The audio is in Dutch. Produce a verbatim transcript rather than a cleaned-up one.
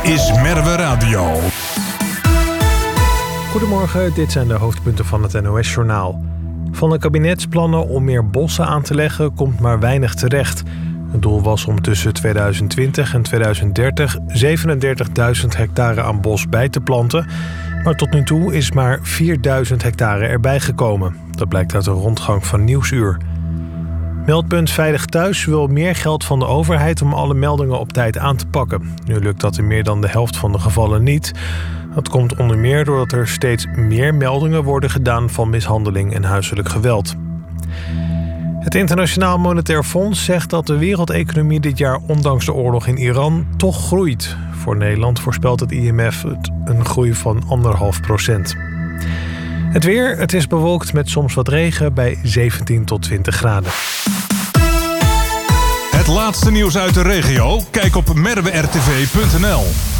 is Merwe Radio. Goedemorgen, dit zijn de hoofdpunten van het N O S-journaal. Van de kabinetsplannen om meer bossen aan te leggen komt maar weinig terecht. Het doel was om tussen tweeduizend twintig en tweeduizend dertig zevenendertigduizend hectare aan bos bij te planten. Maar tot nu toe is maar vierduizend hectare erbij gekomen. Dat blijkt uit een rondgang van Nieuwsuur. Meldpunt Veilig Thuis wil meer geld van de overheid om alle meldingen op tijd aan te pakken. Nu lukt dat in meer dan de helft van de gevallen niet. Dat komt onder meer doordat er steeds meer meldingen worden gedaan van mishandeling en huiselijk geweld. Het Internationaal Monetair Fonds zegt dat de wereldeconomie dit jaar ondanks de oorlog in Iran toch groeit. Voor Nederland voorspelt het I M F een groei van anderhalf procent. Het weer, het is bewolkt met soms wat regen bij zeventien tot twintig graden. Het laatste nieuws uit de regio? Kijk op merwe r t v punt n l.